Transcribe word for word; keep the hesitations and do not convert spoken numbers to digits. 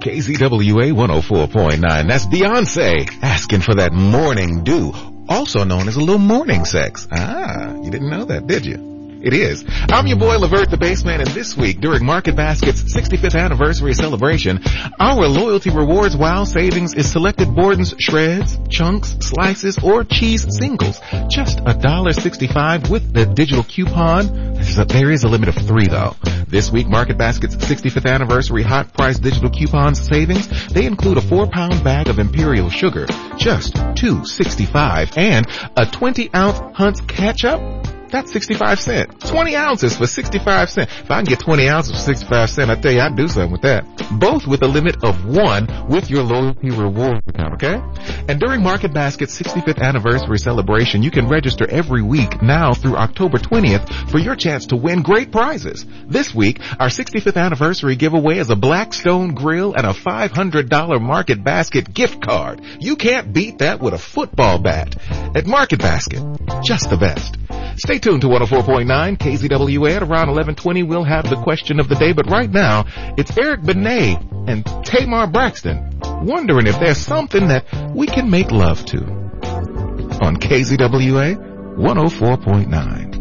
K Z W A one oh four point nine. That's Beyonce asking for that morning dew, also known as a little morning sex. Ah, you didn't know that, did you? It is. I'm your boy, Levert the Bassman, and this week, during Market Basket's sixty-fifth anniversary celebration, our Loyalty Rewards Wow Savings is selected Borden's shreds, chunks, slices, or cheese singles. Just one dollar sixty-five with the digital coupon. There is a limit of three, though. This week, Market Basket's sixty-fifth anniversary hot price digital coupons savings, they include a four-pound bag of Imperial Sugar, just two dollars and sixty-five cents, and a twenty-ounce Hunt's Ketchup. That's sixty-five cents. twenty ounces for sixty-five cents. If I can get twenty ounces for sixty-five cents, I tell you, I'd do something with that. Both with a limit of one with your Loyalty Rewards account, okay? And during Market Basket's sixty-fifth anniversary celebration, you can register every week now through October twentieth for your chance to win great prizes. This week, our sixty-fifth anniversary giveaway is a Blackstone grill and a five hundred dollars Market Basket gift card. You can't beat that with a football bat. At Market Basket, just the best. Stay tuned to one oh four point nine K Z W A. At around eleven twenty, we'll have the question of the day. But right now, it's Eric Benet and Tamar Braxton wondering if there's something that we can make love to on K Z W A one oh four point nine.